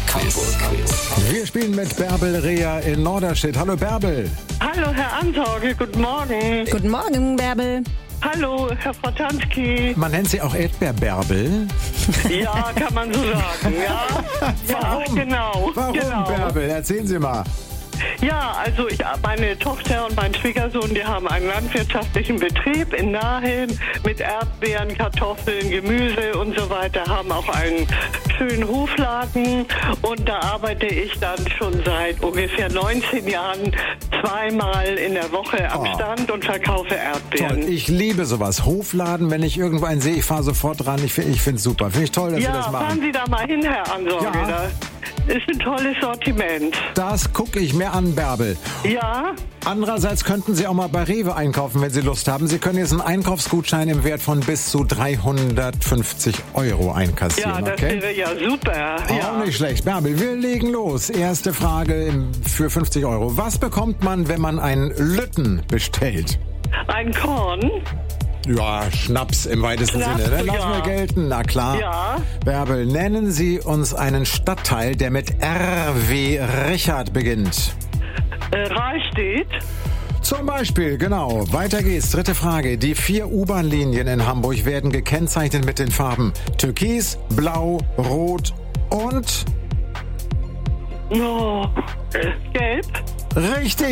Wir spielen mit Bärbel Rea in Norderstedt. Hallo Bärbel. Hallo Herr Ansorge, guten Morgen. Guten Morgen, Bärbel. Hallo Herr Fortanski. Man nennt sie auch Erdbeerbärbel. Ja, kann man so sagen, ja. Warum? Ja, genau. Warum, genau. Bärbel? Erzählen Sie mal. Ja, also meine Tochter und mein Schwiegersohn, die haben einen landwirtschaftlichen Betrieb in Nahen mit Erdbeeren, Kartoffeln, Gemüse und so weiter, haben auch einen schönen Hofladen und da arbeite ich dann schon seit ungefähr 19 Jahren zweimal in der Woche am Stand und verkaufe Erdbeeren. Toll, ich liebe sowas. Hofladen, wenn ich irgendwo einen sehe, ich fahre sofort ran. Ich finde es super. Finde ich toll, dass Sie das Ja, machen. fahren Sie da mal hin, Herr Ansorge. Ja. Das ist ein tolles Sortiment. Das gucke ich mir an, Bärbel. Ja, Andererseits könnten Sie auch mal bei Rewe einkaufen, wenn Sie Lust haben. Sie können jetzt einen Einkaufsgutschein im Wert von bis zu 350 € einkassieren. ja, das Okay? wäre ja super. Ja. Auch nicht schlecht. Bärbel, wir legen los. Erste Frage für 50 €. Was bekommt man, wenn man einen Lütten bestellt? Ein Korn. Ja, Schnaps im weitesten Schnaps, Sinne. Lassen ja. wir gelten, na klar. Ja. Bärbel, nennen Sie uns einen Stadtteil, der mit R wie Richard beginnt. Rahlstedt. Zum Beispiel, genau. Weiter geht's. Dritte Frage. Die 4 U-Bahn-Linien in Hamburg werden gekennzeichnet mit den Farben Türkis, Blau, Rot und... Oh, gelb. Richtig!